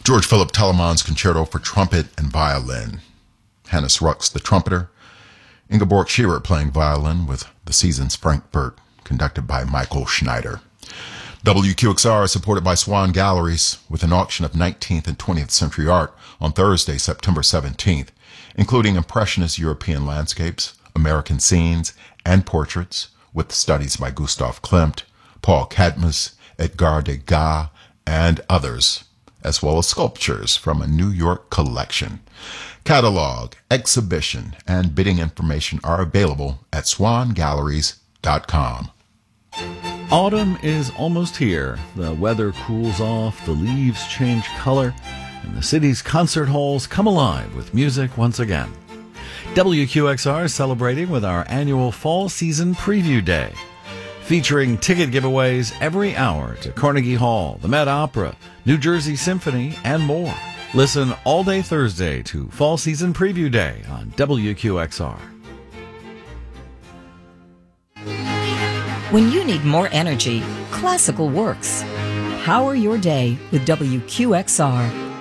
George Philip Telemann's Concerto for Trumpet and Violin. Hannes Rux, the trumpeter. Ingeborg Shearer playing violin with The Seasons Frankfurt, conducted by Michael Schneider. WQXR is supported by Swan Galleries with an auction of 19th and 20th century art on Thursday, September 17th, including Impressionist European landscapes, American scenes, and portraits with studies by Gustav Klimt, Paul Cadmus, Edgar Degas, and others, as well as sculptures from a New York collection. Catalog, exhibition, and bidding information are available at swangalleries.com. Autumn is almost here. The weather cools off, the leaves change color, and the city's concert halls come alive with music once again. WQXR is celebrating with our annual Fall Season Preview Day, featuring ticket giveaways every hour to Carnegie Hall, the Met Opera, New Jersey Symphony, and more. Listen all day Thursday to Fall Season Preview Day on WQXR. When you need more energy, classical works. Power your day with WQXR.